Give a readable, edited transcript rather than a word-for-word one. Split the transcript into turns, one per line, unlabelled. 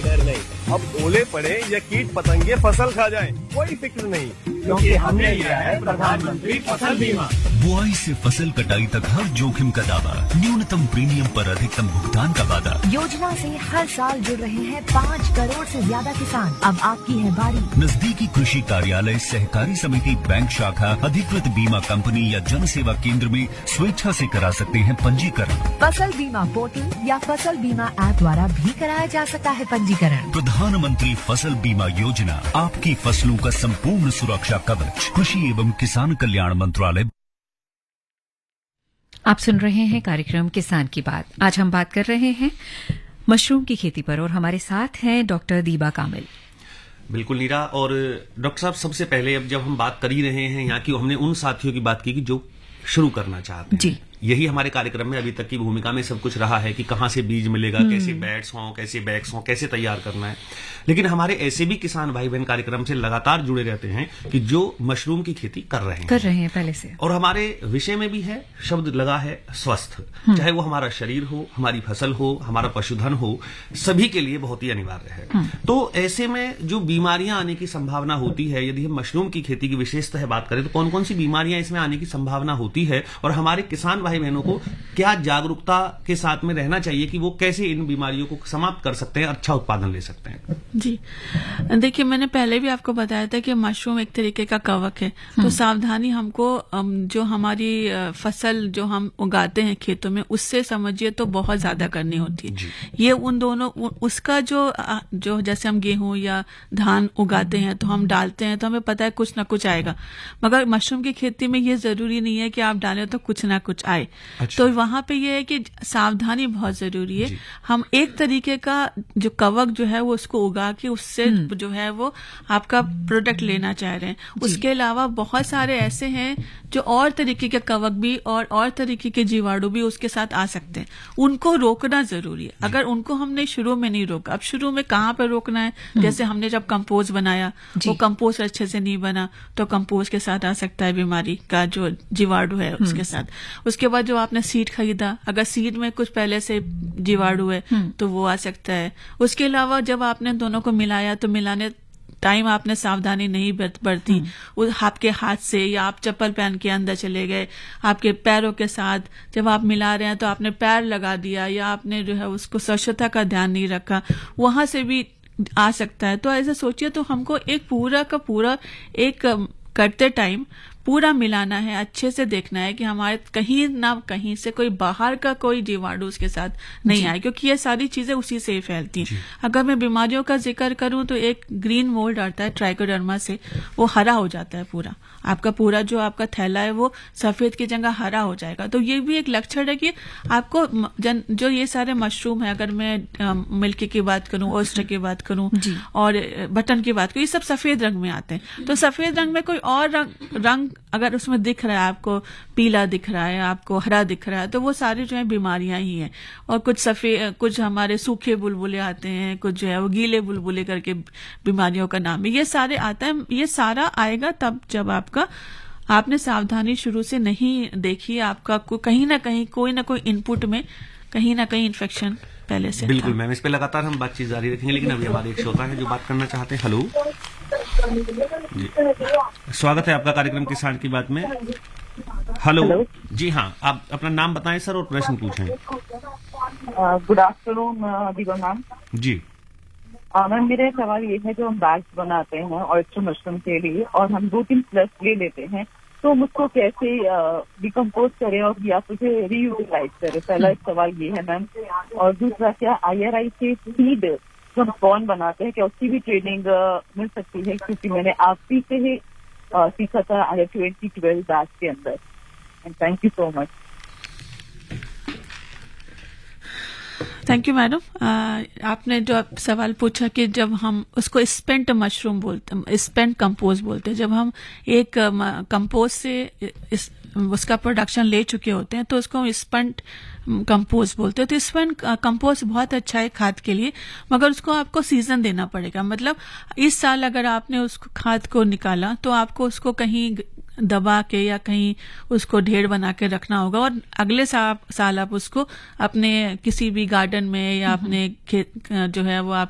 कोई डर नहीं। अब ओले पड़े या कीट पतंगे फसल खा जाएं, कोई फिक्र नहीं, क्योंकि हमने लिया है प्रधानमंत्री फसल बीमा।
बुआई से फसल कटाई तक हर जोखिम का दावा, न्यूनतम प्रीमियम पर अधिकतम भुगतान का वादा।
योजना से हर साल जुड़ रहे हैं 5 करोड़ से ज्यादा किसान। अब आपकी है बारी।
नजदीकी कृषि कार्यालय, सहकारी समिति, बैंक शाखा, अधिकृत बीमा कंपनी या जन सेवा केंद्र में स्वेच्छा से करा सकते हैं पंजीकरण।
फसल बीमा पोर्टल या फसल बीमा ऐप द्वारा भी कराया जा सकता है पंजीकरण।
प्रधानमंत्री फसल बीमा योजना, आपकी फसलों का संपूर्ण सुरक्षा कवच। कृषि एवं किसान कल्याण मंत्रालय।
आप सुन रहे हैं कार्यक्रम किसान की बात। आज हम बात कर रहे हैं मशरूम की खेती पर और हमारे साथ हैं डॉक्टर दीबा कामिल।
बिल्कुल नीरा। और डॉक्टर साहब, सबसे पहले अब जब हम बात कर ही रहे हैं यहाँ की, हमने उन साथियों की बात की कि जो शुरू करना चाहते हैं।
जी,
यही हमारे कार्यक्रम में अभी तक की भूमिका में सब कुछ रहा है कि कहाँ से बीज मिलेगा, कैसे बैट्स हों, कैसे बैग्स हों, कैसे तैयार करना है। लेकिन हमारे ऐसे भी किसान भाई बहन कार्यक्रम से लगातार जुड़े रहते हैं कि जो मशरूम की खेती कर रहे हैं
पहले से। और
हमारे विषय में भी है, शब्द लगा है स्वस्थ। चाहे वो हमारा शरीर हो, हमारी फसल हो, हमारा पशुधन हो, सभी के लिए बहुत ही अनिवार्य है। तो ऐसे में जो बीमारियां आने की संभावना होती है, यदि हम मशरूम की खेती की विशेषतः बात करें तो कौन कौन सी बीमारियां इसमें आने की संभावना होती है, और हमारे किसान भाई बहनों को क्या जागरूकता के साथ में रहना चाहिए कि वो कैसे इन बीमारियों को समाप्त कर सकते हैं, अच्छा उत्पादन ले सकते हैं।
जी देखिए, मैंने पहले भी आपको बताया था कि मशरूम एक तरीके का कवक है। तो सावधानी हमको जो हमारी फसल जो हम उगाते हैं खेतों में, उससे समझिए तो बहुत ज्यादा करनी होती है। ये उन दोनों उसका जो जैसे हम गेहूं या धान उगाते हैं तो हम डालते हैं तो हमें पता है कुछ ना कुछ आएगा, मगर मशरूम की खेती में ये जरूरी नहीं है कि आप डालें तो कुछ ना कुछ आए। तो वहां पे ये है कि सावधानी बहुत जरूरी है। हम एक तरीके का जो कवक जो है वो उसको उगा के उससे जो है वो आपका प्रोडक्ट लेना चाह रहे हैं। उसके अलावा बहुत सारे ऐसे हैं जो और तरीके के कवक भी और तरीके के जीवाणु भी उसके साथ आ सकते हैं। उनको रोकना जरूरी है। अगर उनको हमने शुरू में नहीं रोका, अब शुरू में कहाँ पर रोकना है, जैसे हमने जब कंपोस्ट बनाया वो कंपोस्ट अच्छे से नहीं बना तो कंपोस्ट के साथ आ सकता है बीमारी का जो जीवाणु है उसके साथ। उसके बाद जो आपने सीड खरीदा, अगर सीड में कुछ पहले से जीवाणु है तो वो आ सकता है। उसके अलावा जब आपने दोनों को मिलाया तो मिलाने टाइम आपने सावधानी नहीं बरती, आपके हाथ से या आप चप्पल पहन के अंदर चले गए, आपके पैरों के साथ जब आप मिला रहे हैं तो आपने पैर लगा दिया या आपने जो है उसको स्वच्छता का ध्यान नहीं रखा, वहां से भी आ सकता है। तो ऐसे सोचिए तो हमको एक पूरा का पूरा एक करते टाइम पूरा मिलाना है, अच्छे से देखना है कि हमारे कहीं ना कहीं से कोई बाहर का कोई जीवाणु उसके साथ नहीं आए, क्योंकि ये सारी चीजें उसी से ही फैलती हैं। अगर मैं बीमारियों का जिक्र करूं तो एक ग्रीन मोल्ड आता है ट्राइकोडर्मा से, वो हरा हो जाता है पूरा जो आपका थैला है वो सफेद की जगह हरा हो जाएगा। तो ये भी एक लक्षण है कि आपको जो ये सारे मशरूम है, अगर मैं मिल्की की बात करूं, ओस्टर की बात करूं और बटन की बात करूं, ये सब सफेद रंग में आते हैं। तो सफेद रंग में कोई और रंग अगर उसमें दिख रहा है, आपको पीला दिख रहा है, आपको हरा दिख रहा है, तो वो सारी जो है बीमारियां ही हैं। और कुछ हमारे सूखे बुलबुले आते हैं, कुछ जो है वो गीले बुलबुले करके बीमारियों का नाम है। ये सारे आता है, ये सारा आएगा तब जब आपने सावधानी शुरू से नहीं देखी, आपका कहीं ना कहीं कोई ना कोई इनपुट में कहीं ना कहीं इन्फेक्शन पहले से।
बिल्कुल मैम, इस पे लगातार हम बातचीत जारी रखेंगे, लेकिन अभी हमारे एक श्रोता है जो बात करना चाहते हैं। हेलो जी, स्वागत है आपका कार्यक्रम किसान की बात में। हेलो जी हाँ, आप अपना नाम बताएं सर और प्रश्न पूछें।
Good afternoon Deepa ma'am. जी मैम, मेरा सवाल ये है, जो हम बैग्स बनाते हैं ऑयस्टर मशरूम के लिए और हम 2-3 प्लस ले लेते हैं, तो हम उसको कैसे डिकम्पोज करें और या उसे रीयूटिलाइज करें? पहला सवाल ये है मैम। और दूसरा, क्या IRI से सीड जो हम कॉर्न बनाते हैं, क्या उसकी भी ट्रेनिंग मिल सकती है? क्योंकि मैंने आपसी से ही सीखा था IR 2012 बैच के अंदर। And thank you so much.
Thank you madam. आपने जो सवाल पूछा कि जब हम उसको स्पेंट मशरूम बोलते, स्पेंट कंपोस्ट बोलते हैं, जब हम एक कंपोस्ट से उसका प्रोडक्शन ले चुके होते हैं तो उसको हम स्पेंट कंपोस्ट बोलते हैं। तो स्पेंट कंपोस्ट बहुत अच्छा है खाद के लिए, मगर उसको आपको सीजन देना पड़ेगा। मतलब इस साल अगर आपने उसको खाद को निकाला तो आपको उसको कहीं दबा के या कहीं उसको ढेर बना के रखना होगा, और अगले साल आप उसको अपने किसी भी गार्डन में या अपने खेत जो है वो आप